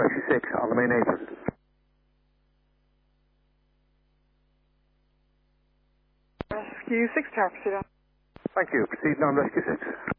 Rescue 6, Algemeen Eten. Rescue 6 Tower, proceed on. Thank you. Proceed on Rescue 6.